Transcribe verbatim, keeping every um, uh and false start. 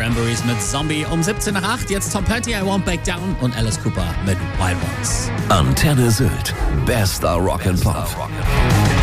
Cranberries mit Zombie um siebzehn nach acht. Jetzt Tom Petty, I Won't Back Down und Alice Cooper mit Wild Ones. Antenne Sylt. Bester Rock and Pop.